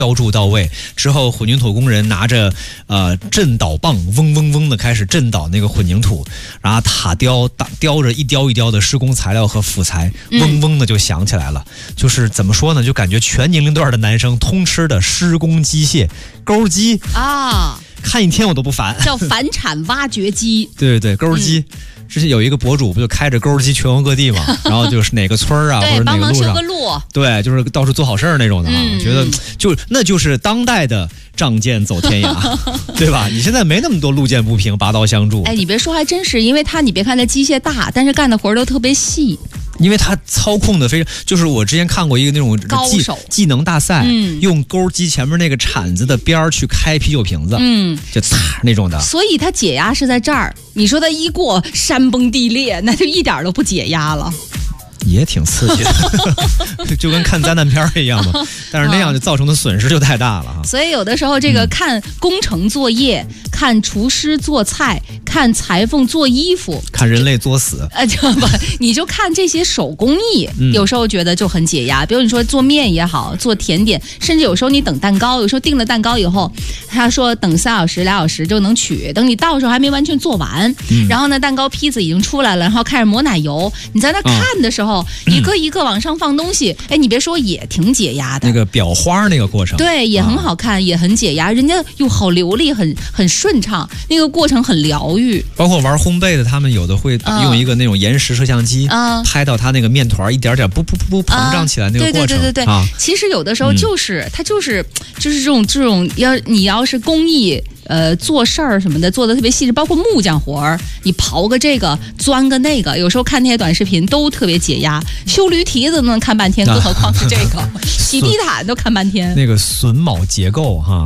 浇筑到位之后，混凝土工人拿着震导棒，嗡嗡嗡的开始震导那个混凝土，然后塔雕着一雕一雕的施工材料和辅材，嗡嗡的就响起来了。就是怎么说呢？就感觉全年龄段的男生通吃的施工机械钩机啊，看一天我都不烦。 叫反产挖掘机。 对对对，钩机。之前有一个博主不就开着钩机全国各地嘛，然后就是哪个村啊或者哪个路上，对，就是到处做好事儿那种的啊。我觉得那就是当代的仗剑走天涯，对吧？你现在没那么多路见不平拔刀相助。 哎，你别说，还真是，因为你别看它机械大，但是干的活都特别细。 因为它操控的非常，就是我之前看过一个那种技能大赛，用钩机前面那个铲子的边儿去开啤酒瓶子，就擦那种的。 所以它解压是在这儿。你说它一过山崩地裂，那就一点都不解压了。 也挺刺激的，就跟看灾难片一样嘛。但是那样就造成的损失就太大了哈。 所以有的时候这个看工程作业，看厨师做菜，看裁缝做衣服， 看人类作死， 你就看这些手工艺，有时候觉得就很解压。比如你说做面也好，做甜点，甚至有时候你等蛋糕，有时候订了蛋糕以后，他说等3小时2小时就能取，等你到时候还没完全做完，然后呢蛋糕坯子已经出来了，然后开始抹奶油，你在那看的时候。一个一个往上放东西，哎，你别说，也挺解压的。 那个裱花那个过程， 对，也很好看，也很解压。人家又好流利，很顺畅，那个过程很疗愈。 包括玩烘焙的，他们有的会用一个那种延时摄像机，拍到它那个面团一点点噗膨胀起来那个过程。 对。其实有的时候就是它就是这种你要是工艺。做事儿什么的做的特别细致，包括木匠活儿，你刨个这个，钻个那个，有时候看那些短视频都特别解压。修驴蹄子都能看半天，更何况是这个洗地毯都看半天。 那个榫卯结构哈。